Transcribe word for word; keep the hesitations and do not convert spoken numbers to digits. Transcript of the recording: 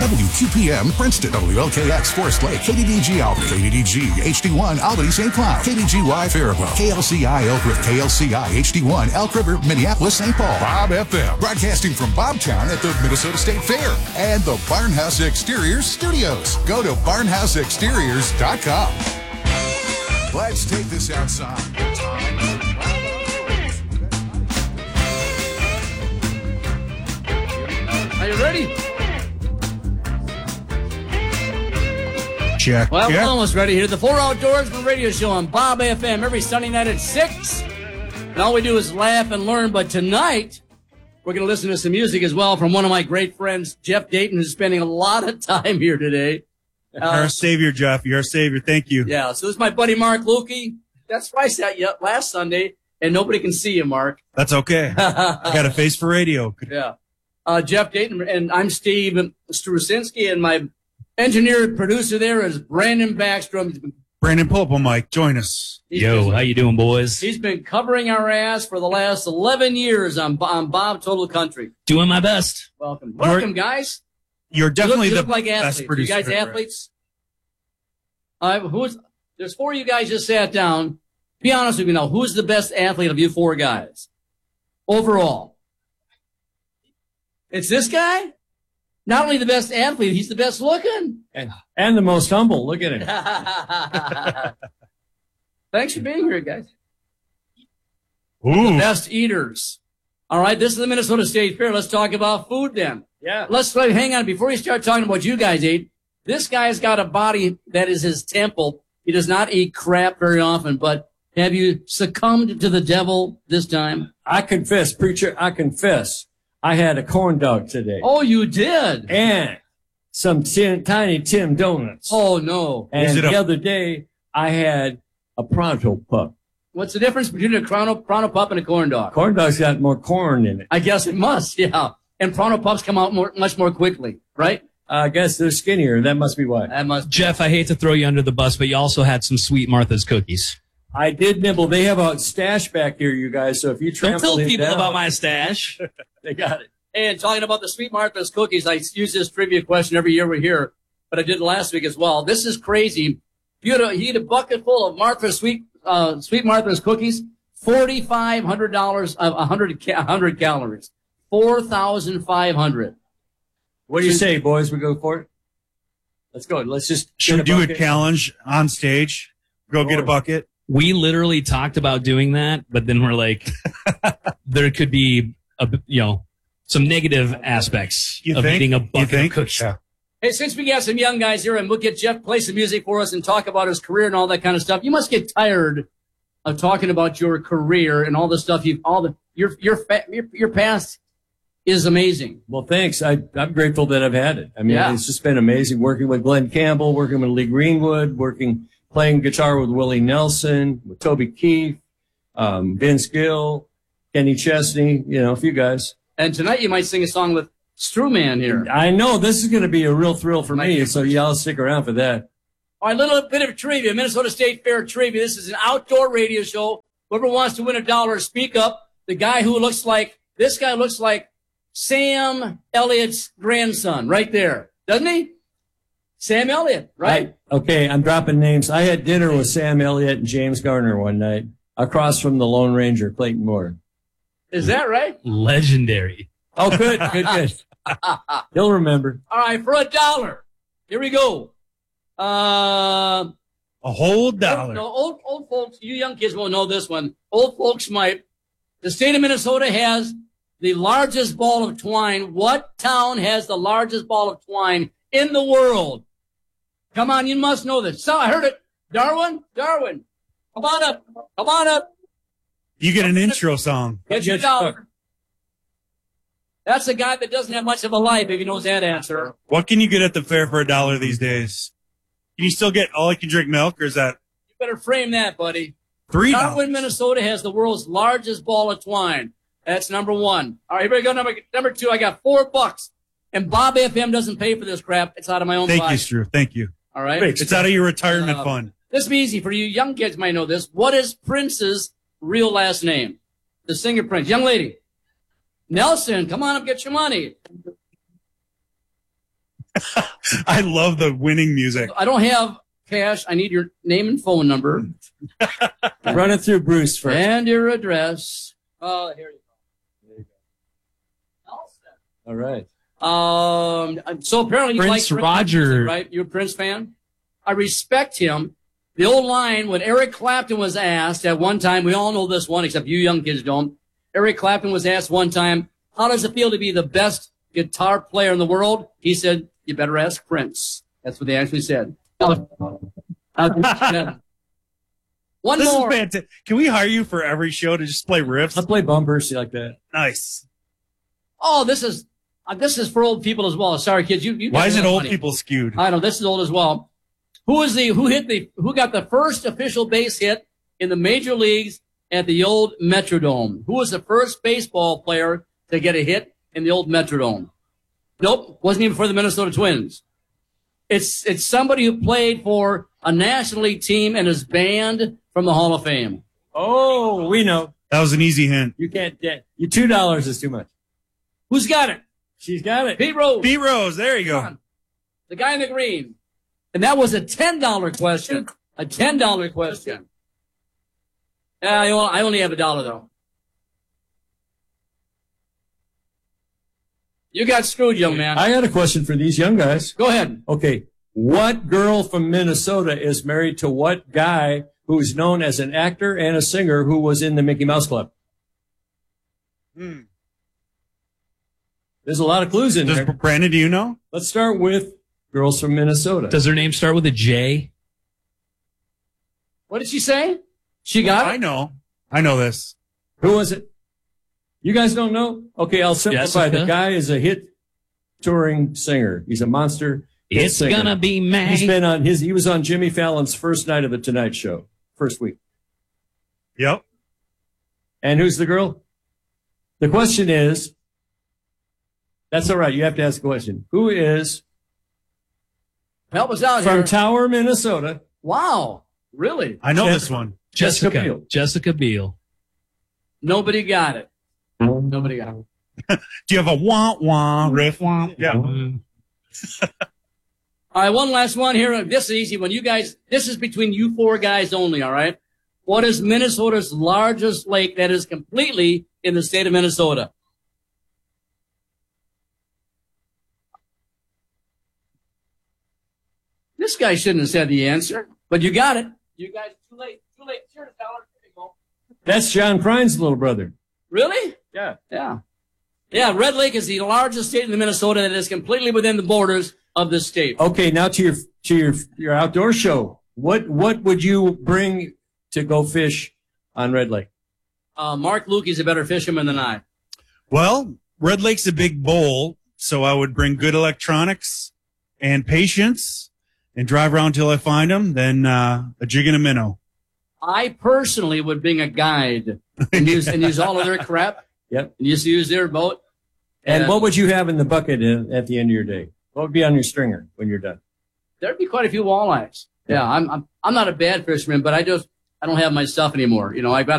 W Q P M, Princeton, W L K X, Forest Lake, K D D G Albany, K D D G, H D one, Albany, Saint Cloud, K D G Y, Faribault, K L C I, Elk River, K L C I, H D one, Elk River, Minneapolis, Saint Paul, Bob F M, broadcasting from Bobtown at the Minnesota State Fair, and the Barnhouse Exteriors Studios. Go to barnhouse exteriors dot com. Let's take this outside. Are you ready? Check. Well, yeah. we're almost ready here. The Four Outdoorsman Radio Show on Bob F M every Sunday night at six. And all we do is laugh and learn. But tonight, we're going to listen to some music as well from one of my great friends, Jeff Dayton, who's spending a lot of time here today. You're uh, our savior, Jeff. You're our savior. Thank you. Yeah, so this is my buddy Mark Lukey. That's why I sat you last Sunday, and nobody can see you, Mark. That's okay. I got a face for radio. Yeah. Uh, Jeff Dayton, and I'm Steve Strusinski, and my engineer and producer there is Brandon Backstrom. Brandon, pull up a mic. Join us. He's Yo, been, how you doing, boys? He's been covering our ass for the last eleven years on, on Bob Total Country. Doing my best. Welcome. Welcome, guys. You're definitely you look, you the look like best athletes. producer. You guys athletes? Uh, who's, there's four of you guys just sat down. Be honest with me now. Who's the best athlete of you four guys? Overall. It's this guy? Not only the best athlete, he's the best looking. And, and the most humble. Look at him. Thanks for being here, guys. Ooh. The best eaters. All right, this is the Minnesota State Fair. Let's talk about food then. Yeah. Let's hang on. Before you start talking about what you guys ate, this guy's got a body that is his temple. He does not eat crap very often, but have you succumbed to the devil this time? I confess, preacher, I confess. I had a corn dog today. Oh, you did? And some tin, tiny Tim Donuts. Oh, no. And the a- other day, I had a Pronto Pup. What's the difference between a Pronto, Pronto Pup and a corn dog? Corn dog's got more corn in it. I guess it must, yeah. And Pronto Pups come out more, much more quickly, right? I guess they're skinnier. That must be why. That must. Jeff, I hate to throw you under the bus, but you also had some Sweet Martha's cookies. I did nibble. They have a stash back here, you guys. So if you Don't trample tell it people down, about my stash. they got it. And talking about the Sweet Martha's cookies, I use this trivia question every year we're here, but I did last week as well. This is crazy. You had a, you eat a bucket full of Martha's Sweet, uh, Sweet Martha's cookies, forty-five hundred dollars of one hundred, one hundred calories. four thousand five hundred. What do you say, boys? We go for it? Let's go. Let's just Should we get do a bucket. challenge on stage? Go get a bucket. We literally talked about doing that, but then we're like, there could be, a, you know, some negative aspects You of think? eating a You bucket think? of cookies. Yeah. Hey, since we got some young guys here and we'll get Jeff play some music for us and talk about his career and all that kind of stuff, you must get tired of talking about your career and all the stuff you've, all the, your, your, fa- your, your past is amazing. Well, thanks. I, I'm grateful that I've had it. I mean, Yeah. it's just been amazing working with Glenn Campbell, working with Lee Greenwood, working, playing guitar with Willie Nelson, with Toby Keith, um, Vince Gill, Kenny Chesney, you know, a few guys. And tonight you might sing a song with Struman here. I know this is going to be a real thrill for Might me, be. so y'all stick around for that. All right, little bit of trivia, Minnesota State Fair trivia. This is an outdoor radio show. Whoever wants to win a dollar, speak up. The guy who looks like, this guy looks like Sam Elliott's grandson right there. Doesn't he? Sam Elliott, right? I, okay, I'm dropping names. I had dinner with Sam Elliott and James Garner one night across from the Lone Ranger, Clayton Moore. Is that right? Legendary. Oh, good, good, good. He'll remember. All right, for a dollar. Here we go. Uh, A whole dollar. No, old, old folks, you young kids won't know this one. Old folks might. The state of Minnesota has the largest ball of twine. What town has the largest ball of twine in the world? Come on, you must know this. So I heard it. Darwin, Darwin, come on up. Come on up. You get an intro song. Get your dollar. That's a guy that doesn't have much of a life if he knows that answer. What can you get at the fair for a dollar these days? Can you still get all you can drink milk, or is that You better frame that, buddy. three Darwin, dollars? Minnesota has the world's largest ball of twine. That's number one. All right, here we go. Number, number two, I got four bucks. And Bob F M doesn't pay for this crap. It's out of my own Thank pocket. you, Stu. Thank you. All right? It's out of your retirement Uh, fund. This will be easy for you. Young kids might know this. What is Prince's real last name? The singer Prince. Young lady. Nelson, come on up, get your money. I love the winning music. I don't have cash. I need your name and phone number. Run it through Bruce first. And your address. Oh, here you go. All right. Um, so apparently you Prince like Roger. music, right? You're a Prince fan? I respect him. The old line when Eric Clapton was asked at one time, we all know this one, except you young kids don't. Eric Clapton was asked one time, how does it feel to be the best guitar player in the world? He said, you better ask Prince. That's what they actually said. Uh, one This more. is fantastic. Can we hire you for every show to just play riffs? I'll play bumpers like that. Nice. Oh, this is, uh, this is for old people as well. Sorry, kids. You, you Why got is it enough old money. people skewed? I know this is old as well. Who is the who hit the who got the first official base hit in the major leagues at the old Metrodome? Who was the first baseball player to get a hit in the old Metrodome? Nope, wasn't even for the Minnesota Twins. It's it's somebody who played for a National League team and is banned from the Hall of Fame. Oh, we know. That was an easy hint. You can't get, you two dollars is too much. Who's got it? She's got it. Pete Rose. Pete Rose. There you Come go. on. The guy in the green. And that was a ten dollar question. A ten dollar question. Yeah, I only- I only have a dollar, though. You got screwed, young man. I got a question for these young guys. Go ahead. Okay. What girl from Minnesota is married to what guy who's known as an actor and a singer who was in the Mickey Mouse Club? Hmm. There's a lot of clues in Does, there. Brandon, do you know? Let's start with girls from Minnesota. Does her name start with a J? What did she say? She got I it? know. I know this. Who was it? You guys don't know? Okay, I'll simplify. Jessica? The guy is a hit touring singer. He's a monster hit It's singer. gonna be May. He's been on his, he was on Jimmy Fallon's first night of the Tonight Show, first week. Yep. And who's the girl? The question is, that's all right. You have to ask the question. Who is Help us out from here. Tower, Minnesota? Wow. Really? I know Jeff- this one. Jessica Jessica. Biel. Jessica Biel. Nobody got it. Nobody got it. Do you have a wah wah riff? Yeah. Mm. All right, one last one here. This is easy one. You guys, this is between you four guys only, all right? What is Minnesota's largest lake that is completely in the state of Minnesota? This guy shouldn't have said the answer, but you got it. You guys, too late. Too late. Cheers, Tyler. There you go. That's John Prine's little brother. Really? Yeah. Yeah. Yeah, Red Lake is the largest state in Minnesota that is completely within the borders of the state. Okay, now to your to your your outdoor show. What what would you bring to go fish on Red Lake? Uh, Mark Lukey's a better fisherman than I. Well, Red Lake's a big bowl, so I would bring good electronics and patience and drive around till I find them, then uh, a jig and a minnow. I personally would bring a guide and use and use all of their crap Yep. and just use their boat. And Uh, what would you have in the bucket in, at the end of your day? What would be on your stringer when you're done? There'd be quite a few walleyes. Yeah, I'm I'm I'm not a bad fisherman, but I just I don't have my stuff anymore. You know, I've got